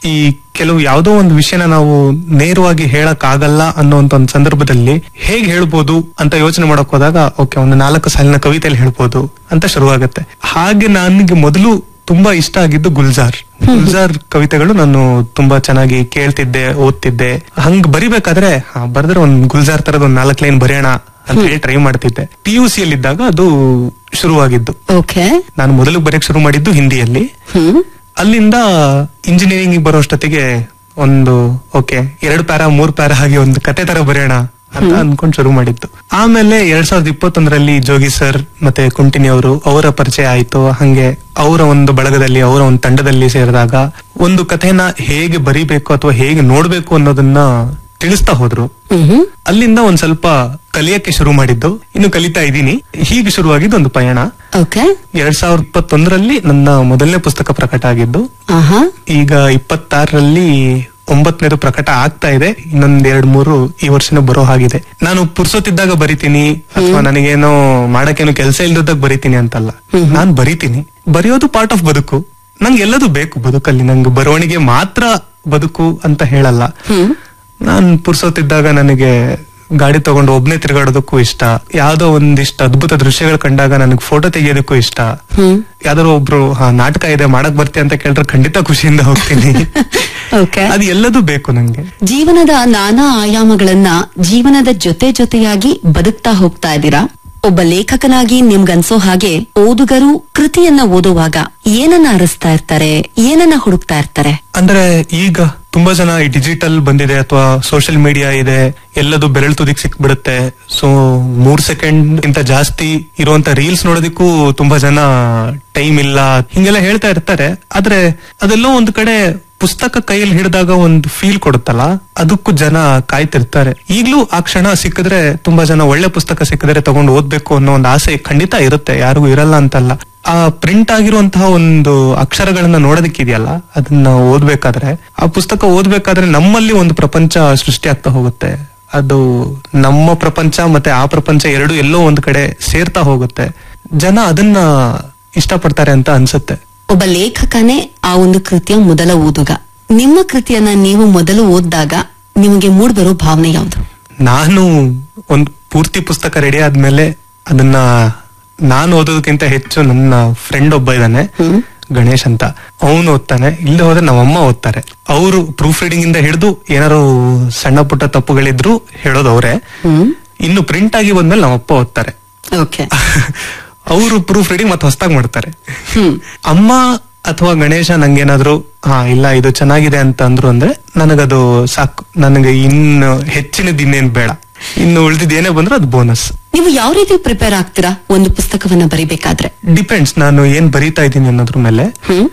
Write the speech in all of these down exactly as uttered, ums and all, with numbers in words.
ಈ ಕೆಲವು ಯಾವುದೋ ಒಂದು ವಿಷಯನ ನಾವು ನೇರವಾಗಿ ಹೇಳಕ್ ಆಗಲ್ಲ ಅನ್ನೋಂತ ಒಂದು ಸಂದರ್ಭದಲ್ಲಿ ಹೇಗ್ ಹೇಳ್ಬೋದು ಅಂತ ಯೋಚನೆ ಮಾಡಕ್ ಹೋದಾಗ ಓಕೆ ಒಂದು ನಾಲ್ಕು ಸಾಲಿನ ಕವಿತೆಯಲ್ಲಿ ಹೇಳ್ಬೋದು ಅಂತ ಶುರುವಾಗುತ್ತೆ. ಹಾಗೆ ನನಗೆ ಮೊದಲು ತುಂಬಾ ಇಷ್ಟ ಆಗಿದ್ದು ಗುಲ್ಜಾರ್. ಗುಲ್ಜಾರ್ ಕವಿತೆಗಳು ನಾನು ತುಂಬಾ ಚೆನ್ನಾಗಿ ಕೇಳ್ತಿದ್ದೆ, ಓದ್ತಿದ್ದೆ. ಹಂಗ್ ಬರಿಬೇಕಾದ್ರೆ ಬರ್ದ್ರೆ ಒಂದ್ ಗುಲ್ಜಾರ್ ತರದ ಒಂದ್ ನಾಲ್ಕು ಲೈನ್ ಬರೆಯೋಣ ಅಂತ ಹೇಳಿ ಟ್ರೈ ಮಾಡ್ತಿದ್ದೆ. ಪಿ ಯು ಸಿ ಅಲ್ಲಿ ಇದ್ದಾಗ ಅದು ಶುರುವಾಗಿದ್ದು. ನಾನು ಮೊದಲು ಬರೆಯಕ್ ಶುರು ಮಾಡಿದ್ದು ಹಿಂದಿಯಲ್ಲಿ. ಅಲ್ಲಿಂದ ಇಂಜಿನಿಯರಿಂಗ್ ಬರೋಷ್ಟೊತ್ತಿಗೆ ಒಂದು ಓಕೆ ಎರಡು ಪ್ಯಾರಾ ಮೂರ್ ಪ್ಯಾರಾ ಹಾಗೆ ಒಂದು ಕತೆ ತರ ಬರೆಯೋಣ ಅಂತ ಅನ್ಕೊಂಡ್ ಶುರು ಮಾಡಿದ್ದು. ಆಮೇಲೆ ಎರಡ್ ಸಾವಿರದ ಇಪ್ಪತ್ತೊಂದರಲ್ಲಿ ಜೋಗಿ ಸರ್ ಮತ್ತೆ ಕುಂಟಿನಿ ಅವರು ಅವರ ಪರಿಚಯ ಆಯ್ತು. ಹಂಗೆ ಅವರ ಒಂದು ಬಳಗದಲ್ಲಿ ಅವರ ಒಂದು ತಂಡದಲ್ಲಿ ಸೇರಿದಾಗ ಒಂದು ಕಥೆನ ಹೇಗೆ ಬರಿಬೇಕು ಅಥವಾ ಹೇಗೆ ನೋಡ್ಬೇಕು ಅನ್ನೋದನ್ನ ತಿಳಿಸ್ತಾ ಹೋದ್ರು. ಅಲ್ಲಿಂದ ಒಂದ್ ಸ್ವಲ್ಪ ಕಲಿಯಕ್ಕೆ ಶುರು ಮಾಡಿದ್ದು, ಇನ್ನು ಕಲಿತಾ ಇದ್ದೀನಿ. ಹೀಗೆ ಶುರುವಾಗಿದ್ದು ಒಂದು ಪಯಣ. ಎರಡ್ ಸಾವಿರದ ಇಪ್ಪತ್ತೊಂದರಲ್ಲಿ ನನ್ನ ಮೊದಲನೇ ಪುಸ್ತಕ ಪ್ರಕಟ ಆಗಿದ್ದು. ಈಗ ಇಪ್ಪತ್ತಾರರಲ್ಲಿ ಒಂಬತ್ತನೇದು ಪ್ರಕಟ ಆಗ್ತಾ ಇದೆ. ಇನ್ನೊಂದ್ ಎರಡ್ ಮೂರು ಈ ವರ್ಷನೂ ಬರೋ ಹಾಗಿದೆ. ನಾನು ಪುರ್ಸೊತ್ತಿದ್ದಾಗ ಬರಿತೀನಿ ಅಥವಾ ನನಗೇನೋ ಮಾಡಕ್ಕೇನು ಕೆಲಸ ಇಲ್ದಾಗ ಬರಿತೀನಿ ಅಂತಲ್ಲ, ನಾನ್ ಬರಿತೀನಿ. ಬರೆಯೋದು ಪಾರ್ಟ್ ಆಫ್ ಬದುಕು. ನಂಗೆ ಎಲ್ಲದೂ ಬೇಕು ಬದುಕಲ್ಲಿ. ನಂಗೆ ಬರವಣಿಗೆ ಮಾತ್ರ ಬದುಕು ಅಂತ ಹೇಳಲ್ಲ. ನಾನ್ ಪುರ್ಸೊತ್ತಿದ್ದಾಗ ನನಗೆ ಗಾಡಿ ತಗೊಂಡು ಒಬ್ನೇ ತಿರುಗಾಡೋದಕ್ಕೂ ಇಷ್ಟ. ಯಾವ್ದೋ ಒಂದಿಷ್ಟು ಅದ್ಭುತ ದೃಶ್ಯಗಳು ಕಂಡಾಗ ನನಗೆ ಫೋಟೋ ತೆಗಿಯೋದಕ್ಕೂ ಇಷ್ಟ. ಯಾವ್ದಾದ್ರು ಒಬ್ರು ಹಾ ನಾಟಕ ಇದೆ ಮಾಡಕ್ ಬರ್ತಿ ಅಂತ ಕೇಳಿದ್ರೆ ಖಂಡಿತ ಖುಷಿಯಿಂದ ಹೋಗ್ತೀನಿ. ಅದು ಎಲ್ಲದೂ ಬೇಕು ನಂಗೆ. ಜೀವನದ ನಾನಾ ಆಯಾಮಗಳನ್ನ ಜೀವನದ ಜೊತೆ ಜೊತೆಯಾಗಿ ಬದುಕ್ತಾ ಹೋಗ್ತಾ ಇದ್ದೀರಾ. ಒಬ್ಬ ಲೇಖಕನಾಗಿ ನಿಮ್ಗನ್ಸೋ ಹಾಗೆ ಓದುಗರು ಕೃತಿಯನ್ನ ಓದುವಾಗ ಏನನ್ನ ಅರಸ್ತಾ ಇರ್ತಾರೆ, ಏನನ್ನ ಹುಡುಕ್ತಾ ಇರ್ತಾರೆ? ಅಂದ್ರೆ ಈಗ ತುಂಬಾ ಜನ ಈ ಡಿಜಿಟಲ್ ಬಂದಿದೆ ಅಥವಾ ಸೋಷಿಯಲ್ ಮೀಡಿಯಾ ಇದೆ, ಎಲ್ಲದು ಬೆರಳು ತುದಿಕ್ ಸಿಕ್ಬಿಡುತ್ತೆ. ಸೊ ಮೂರ್ ಸೆಕೆಂಡ್ ಇಂತ ಜಾಸ್ತಿ ಇರುವಂತ ರೀಲ್ಸ್ ನೋಡೋದಕ್ಕೂ ತುಂಬಾ ಜನ ಟೈಮ್ ಇಲ್ಲ ಹಿಂಗೆಲ್ಲ ಹೇಳ್ತಾ ಇರ್ತಾರೆ. ಆದ್ರೆ ಅದೆಲ್ಲೋ ಒಂದ್ ಕಡೆ ಪುಸ್ತಕ ಕೈಯಲ್ಲಿ ಹಿಡಿದಾಗ ಒಂದು ಫೀಲ್ ಕೊಡುತ್ತಲ್ಲ, ಅದಕ್ಕೂ ಜನ ಕಾಯ್ತಿರ್ತಾರೆ. ಈಗ್ಲೂ ಆ ಕ್ಷಣ ಸಿಕ್ಕಿದ್ರೆ ತುಂಬಾ ಜನ ಒಳ್ಳೆ ಪುಸ್ತಕ ಸಿಕ್ಕಿದ್ರೆ ತಗೊಂಡು ಓದ್ಬೇಕು ಅನ್ನೋ ಒಂದು ಆಸೆ ಖಂಡಿತ ಇರುತ್ತೆ, ಯಾರಿಗೂ ಇರಲ್ಲ ಅಂತಲ್ಲ. ಆ ಪ್ರಿಂಟ್ ಆಗಿರುವಂತಹ ಒಂದು ಅಕ್ಷರಗಳನ್ನ ನೋಡೋದಕ್ಕಿದೆಯಲ್ಲ, ಅದನ್ನ ಓದ್ಬೇಕಾದ್ರೆ, ಆ ಪುಸ್ತಕ ಓದ್ಬೇಕಾದ್ರೆ ನಮ್ಮಲ್ಲಿ ಒಂದು ಪ್ರಪಂಚ ಸೃಷ್ಟಿ ಆಗ್ತಾ ಹೋಗುತ್ತೆ. ಅದು ನಮ್ಮ ಪ್ರಪಂಚ ಮತ್ತೆ ಆ ಪ್ರಪಂಚ ಎರಡು ಎಲ್ಲೋ ಒಂದ್ ಕಡೆ ಸೇರ್ತಾ ಹೋಗುತ್ತೆ. ಜನ ಅದನ್ನ ಇಷ್ಟಪಡ್ತಾರೆ ಅಂತ ಅನ್ಸುತ್ತೆ. ಒಬ್ಬ ಲೇಖಕನೇ ಆ ಒಂದು ಕೃತಿಯ ಮೊದಲ ಓದುಗ. ನಿಮ್ಮ ಕೃತಿಯನ್ನ ನೀವು ಮೊದಲು ಓದಿದಾಗ ನಿಮಗೆ ಮೂಡ್ಬರೋ ಭಾವನೆ ಯಾವುದು? ನಾನು ಒಂದು ಪೂರ್ತಿ ಪುಸ್ತಕ ರೆಡಿ ಆದ್ಮೇಲೆ ಅದನ್ನ ನಾನು ಓದೋದಕ್ಕಿಂತ ಹೆಚ್ಚು ನನ್ನ ಫ್ರೆಂಡ್ ಒಬ್ಬ ಇದ್ದಾನೆ, ಗಣೇಶ್ ಅಂತ. ಅವನು ಓದ್ತಾನೆ, ಇಲ್ಲದೆ ಹೋದ್ರೆ ನಮ್ಮಮ್ಮ ಓದ್ತಾರೆ. ಅವರು ಪ್ರೂಫ್ ರೀಡಿಂಗ್ ಇಂದ ಹಿಡಿದು ಏನಾರು ಸಣ್ಣ ಪುಟ್ಟ ತಪ್ಪುಗಳಿದ್ರು ಹೇಳೋದು ಅವರೇ. ಇನ್ನು ಪ್ರಿಂಟ್ ಆಗಿ ಬಂದ್ಮೇಲೆ ನಮ್ಮಪ್ಪ ಓದ್ತಾರೆ. ಅವರು ಪ್ರೂಫ್ ರೀಡಿಂಗ್ ಮತ್ತೆ ಹೊಸದಾಗಿ ಮಾಡ್ತಾರೆ. ಅಮ್ಮ ಅಥವಾ ಗಣೇಶ ನಂಗೇನಾದ್ರು ಹಾ ಇಲ್ಲ ಇದು ಚೆನ್ನಾಗಿದೆ ಅಂತ ಅಂದ್ರು ಅಂದ್ರೆ ನನಗದು ಸಾಕು. ನನಗೆ ಇನ್ನು ಹೆಚ್ಚಿನದ್ ಇನ್ನೇನ್ ಬೇಡ. ಇನ್ನು ಉಳಿದಿದ್ ಏನೇ ಬಂದ್ರೆ ಅದು ಬೋನಸ್. ನೀವು ಯಾವ ರೀತಿ ಪ್ರಿಪೇರ್ ಆಗ್ತೀರಾ ಒಂದು ಪುಸ್ತಕವನ್ನ ಬರಿಬೇಕಾದ್ರೆ? ಡಿಪೆಂಡ್ಸ್, ನಾನು ಏನ್ ಬರೀತಾ ಇದ್ದೀನಿ ಅನ್ನೋದ್ರ ಮೇಲೆ.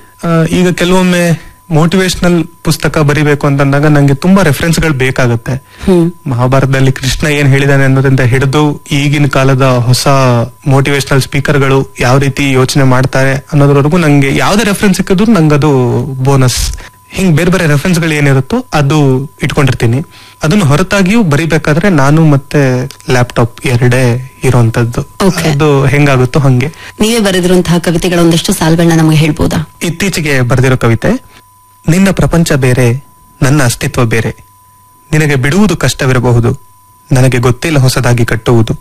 ಈಗ ಕೆಲವೊಮ್ಮೆ ಮೋಟಿವೇಶನಲ್ ಪುಸ್ತಕ ಬರಿಬೇಕು ಅಂತಂದಾಗ ನಂಗೆ ತುಂಬಾ ರೆಫರೆನ್ಸ್ ಗಳು ಬೇಕಾಗುತ್ತೆ. ಮಹಾಭಾರತದಲ್ಲಿ ಕೃಷ್ಣ ಏನ್ ಹೇಳಿದಾನೆ ಅನ್ನೋದ್ರಿಂದ ಹಿಡಿದು ಈಗಿನ ಕಾಲದ ಹೊಸ ಮೋಟಿವೇಶನಲ್ ಸ್ಪೀಕರ್ ಗಳು ಯಾವ ರೀತಿ ಯೋಚನೆ ಮಾಡ್ತಾರೆ ಅನ್ನೋದ್ರವರೆಗೂ ನಂಗೆ ಯಾವ್ದೇ ರೆಫರೆನ್ಸ್ ಸಿಕ್ಕಿದ್ರು ನಂಗದು ಬೋನಸ್. ಹಿಂಗ್ ಬೇರೆ ಬೇರೆ ರೆಫರೆನ್ಸ್ ಗಳು ಏನಿರುತ್ತೋ ಅದು ಇಟ್ಕೊಂಡಿರ್ತೀನಿ. ಅದನ್ನು ಹೊರತಾಗಿಯೂ ಬರಿಬೇಕಾದ್ರೆ ನಾನು ಮತ್ತೆ ಲ್ಯಾಪ್ಟಾಪ್ ಎರಡೇ ಇರುವಂತದ್ದು. ಅದು ಹೆಂಗಾಗುತ್ತೋ ಹಂಗೆ. ನೀವೇ ಬರೆದಿರುವಂತಹ ಕವಿತೆಗಳ ಒಂದಷ್ಟು ಸಾಲುಗಳನ್ನ ನಮಗೆ ಹೇಳ್ಬೋದಾ? ಇತ್ತೀಚೆಗೆ ಬರೆದಿರೋ ಕವಿತೆ, ನಿನ್ನ ಪ್ರಪಂಚ ಬೇರೆ, ನನ್ನ ಅಸ್ತಿತ್ವ ಬೇರೆ. ನಿನಗೆ ಬಿಡುವುದು ಕಷ್ಟವಿರಬಹುದು, ನನಗೆ ಗೊತ್ತಿಲ್ಲ ಹೊಸದಾಗಿ ಕಟ್ಟುವುದು.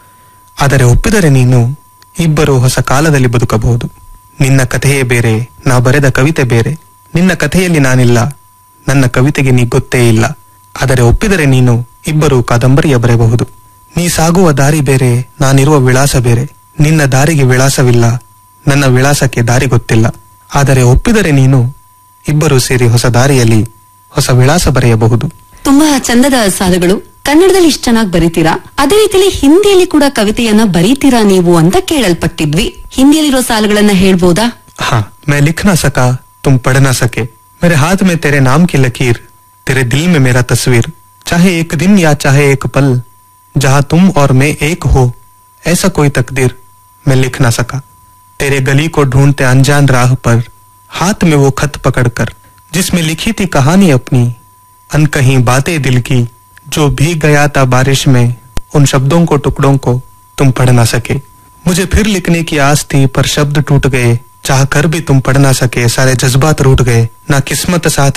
ಆದರೆ ಒಪ್ಪಿದರೆ ನೀನು ಇಬ್ಬರು ಹೊಸ ಕಾಲದಲ್ಲಿ ಬದುಕಬಹುದು. ನಿನ್ನ ಕಥೆಯೇ ಬೇರೆ, ನಾ ಬರೆದ ಕವಿತೆ ಬೇರೆ. ನಿನ್ನ ಕಥೆಯಲ್ಲಿ ನಾನಿಲ್ಲ, ನನ್ನ ಕವಿತೆಗೆ ನೀ ಗೊತ್ತೇ ಇಲ್ಲ. ಆದರೆ ಒಪ್ಪಿದರೆ ನೀನು ಇಬ್ಬರು ಕಾದಂಬರಿಯ ಬರೆಯಬಹುದು. ನೀ ಸಾಗುವ ದಾರಿ ಬೇರೆ, ನಾನಿರುವ ವಿಳಾಸ ಬೇರೆ. ನಿನ್ನ ದಾರಿಗೆ ವಿಳಾಸವಿಲ್ಲ, ನನ್ನ ವಿಳಾಸಕ್ಕೆ ದಾರಿ ಗೊತ್ತಿಲ್ಲ. ಆದರೆ ಒಪ್ಪಿದರೆ ನೀನು ಇಬ್ಬರು ಸೇರಿ ಹೊಸ ದಾರಿಯಲ್ಲಿ ಹೊಸ ವಿಳಾಸ ಬರೆಯಬಹುದು. ತುಂಬಾ ಚಂದದ ಸಾಲುಗಳು. ಕನ್ನಡದಲ್ಲಿ ಇಷ್ಟು ಚೆನ್ನಾಗಿ ಬರೀತೀರಾ, ಅದೇ ರೀತಿಯಲ್ಲಿ ಹಿಂದಿಯಲ್ಲಿ ಕೂಡ ಕವಿತೆಯನ್ನ ಬರೀತೀರಾ ನೀವು ಅಂತ ಕೇಳಲ್ಪಟ್ಟಿದ್ವಿ. ಹಿಂದಿಯಲ್ಲಿರೋ ಸಾಲುಗಳನ್ನ ಹೇಳ್ಬೋದಾ? ಹಾ, ಮೈ ಲಿಖ್ ನಾ ಸಕಾ तुम पढ़ ना सके, मेरे हाथ में तेरे नाम की लकीर, तेरे दिल में मेरा तस्वीर. चाहे एक दिन या चाहे एक पल, जहां तुम और मैं एक हो, ऐसा कोई तकदीर मैं लिख ना सका. तेरे गली को ढूंढते अनजान राह पर, हाथ में वो खत पकड़कर, जिसमें लिखी थी कहानी अपनी, अनकहीं बातें दिल की, जो भीग गया था बारिश में, उन शब्दों को टुकड़ों को तुम पढ़ ना सके. मुझे फिर लिखने की आस थी पर शब्द टूट गए, चाह कर भी तुम पढ़ ना सके. सारे जज्बात रूठ गए, ना किस्मत साथ